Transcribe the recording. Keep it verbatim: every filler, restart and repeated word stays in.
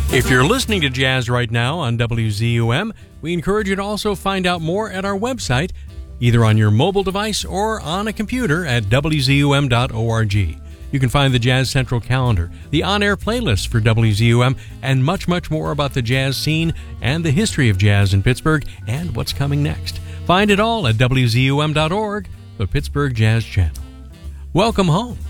If you're listening to jazz right now on W Z U M, we encourage you to also find out more at our website, either on your mobile device or on a computer at W Z U M dot org. You can find the Jazz Central calendar, the on-air playlist for W Z U M, and much, much more about the jazz scene and the history of jazz in Pittsburgh and what's coming next. Find it all at W Z U M dot org, the Pittsburgh Jazz Channel. Welcome home.